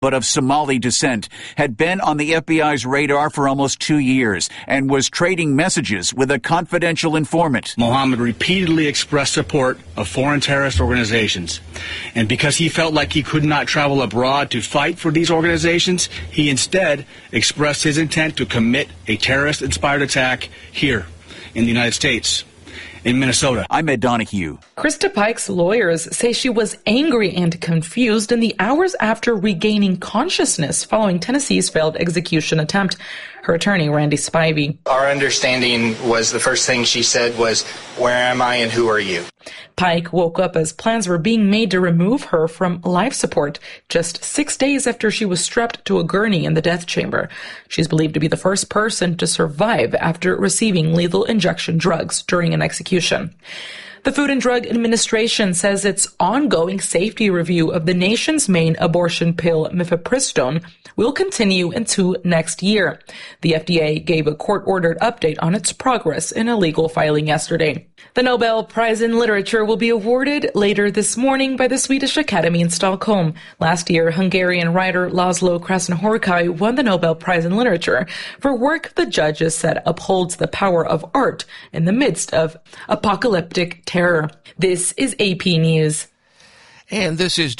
but of Somali descent, had been on the FBI's radar for almost 2 years and was trading messages with a confidential informant. Mohammed repeatedly expressed support of foreign terrorist organizations. And because he felt like he could not travel abroad to fight for these organizations, he instead expressed his intent to commit a terrorist-inspired attack here in the United States. In Minnesota. I'm Ed Donahue. Krista Pike's lawyers say she was angry and confused in the hours after regaining consciousness following Tennessee's failed execution attempt. Her attorney, Randy Spivey. Our understanding was the first thing she said was, "Where am I and who are you?" Pike woke up as plans were being made to remove her from life support just 6 days after she was strapped to a gurney in the death chamber. She's believed to be the first person to survive after receiving lethal injection drugs during an execution. The Food and Drug Administration says its ongoing safety review of the nation's main abortion pill, mifepristone, will continue into next year. The FDA gave a court-ordered update on its progress in a legal filing yesterday. The Nobel Prize in Literature will be awarded later this morning by the Swedish Academy in Stockholm. Last year, Hungarian writer Laszlo Krasznahorkai won the Nobel Prize in Literature for work the judges said upholds the power of art in the midst of apocalyptic terror. This is AP News. And this is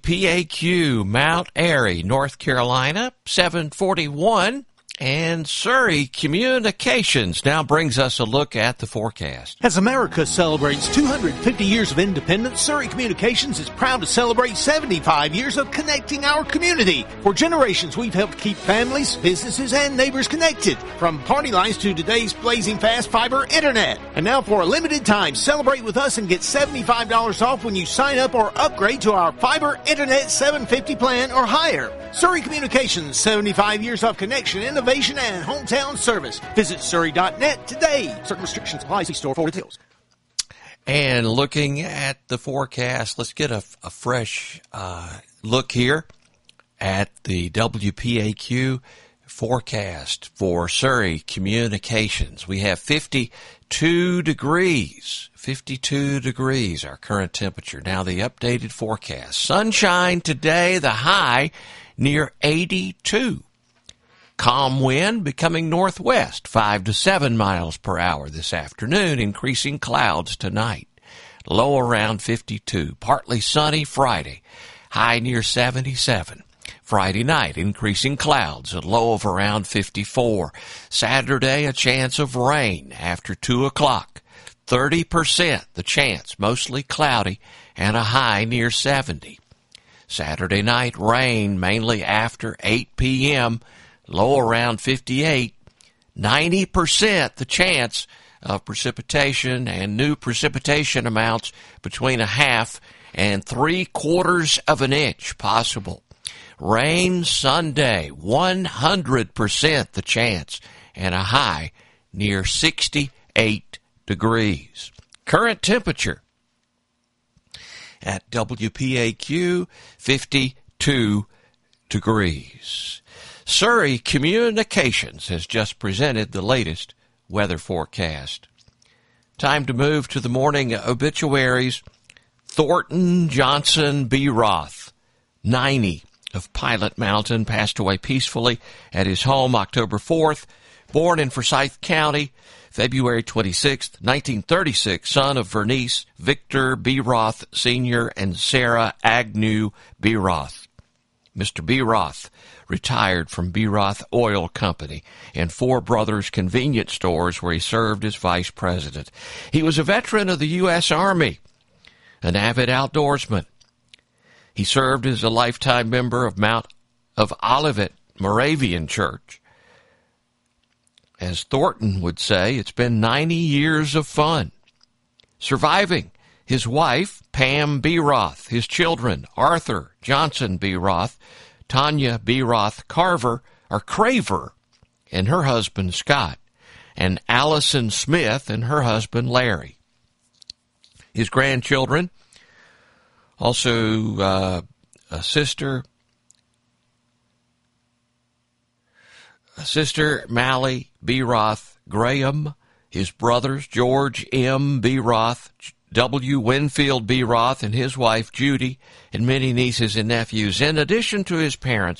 WPAQ, Mount Airy, North Carolina, 741. And Surrey Communications now brings us a look at the forecast. As America celebrates 250 years of independence, Surrey Communications is proud to celebrate 75 years of connecting our community. For generations, we've helped keep families, businesses, and neighbors connected. From party lines to today's blazing fast fiber internet. And now for a limited time, celebrate with us and get $75 off when you sign up or upgrade to our fiber internet 750 plan or higher. Surrey Communications, 75 years of connection, innovation, and hometown service. Visit surrey.net today. Certain restrictions apply. See store for details. And looking at the forecast, let's get a fresh look here at the WPAQ forecast for Surrey Communications. We have 52 degrees, our current temperature. Now the updated forecast. Sunshine today, the high near 82. Calm wind becoming northwest, 5 to 7 miles per hour this afternoon, increasing clouds tonight. Low around 52. Partly sunny Friday, high near 77. Friday night, increasing clouds, a low of around 54. Saturday, a chance of rain after 2 o'clock. 30% the chance, mostly cloudy, and a high near 70. Saturday night, rain mainly after 8 p.m., low around 58. 90% the chance of precipitation, and new precipitation amounts between 1/2 and 3/4 of an inch possible. Rain Sunday, 100% the chance, and a high near 68 degrees. Current temperature at WPAQ, 52 degrees. Surrey Communications has just presented the latest weather forecast. Time to move to the morning obituaries. Thornton Johnson B. Roth, 90, of Pilot Mountain, passed away peacefully at his home October 4th. Born in Forsyth County, February 26, 1936, son of Vernice Victor B. Roth Sr. and Sarah Agnew B. Roth. Mr. B. Roth retired from B. Roth Oil Company and Four Brothers convenience stores where he served as vice president. He was a veteran of the U.S. Army, an avid outdoorsman. He served as a lifetime member of Mount of Olivet Moravian Church. As Thornton would say, it's been 90 years of fun. Surviving his wife, Pam B. Roth, his children, Arthur Johnson B. Roth, Tanya B. Roth Craver, and her husband, Scott, and Allison Smith and her husband, Larry. His grandchildren, also a sister, Mally B. Roth Graham, his brothers, George M. B. Roth W. Winfield B. Roth and his wife, Judy, and many nieces and nephews. In addition to his parents,